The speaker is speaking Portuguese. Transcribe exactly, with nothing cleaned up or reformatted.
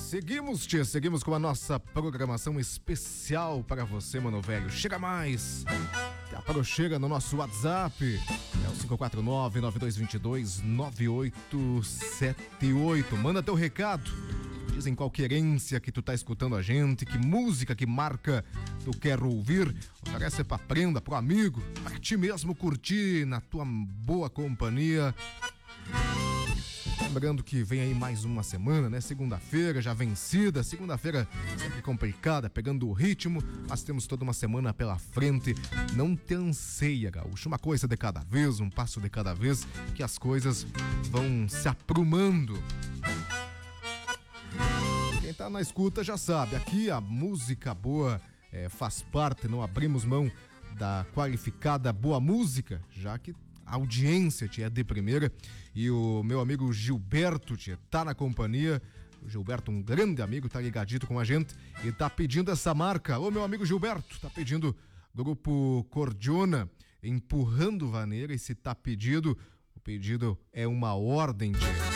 Seguimos, tia, seguimos com a nossa programação especial para você, mano velho. Chega mais! A Pro chega no nosso WhatsApp. É o cinco quatro nove, nove dois dois dois, nove oito sete oito. Manda teu recado. Dizem qual querência que tu tá escutando a gente, que música, que marca tu quer ouvir. Oferece pra prenda, pro amigo, pra ti mesmo curtir na tua boa companhia. Lembrando que vem aí mais uma semana, né? Segunda-feira já vencida, segunda-feira sempre complicada, pegando o ritmo, mas temos toda uma semana pela frente. Não te anseia, gaúcho, uma coisa de cada vez, um passo de cada vez, que as coisas vão se aprumando. Quem tá na escuta já sabe, aqui a música boa é, faz parte, não abrimos mão da qualificada boa música, já que a audiência tia, é de primeira. E o meu amigo Gilberto tia, tá na companhia. O Gilberto, um grande amigo, tá ligadito com a gente e tá pedindo essa marca. Ô meu amigo Gilberto, tá pedindo Grupo Cordiona, Empurrando Vaneira. E se tá pedido, o pedido é uma ordem, tia.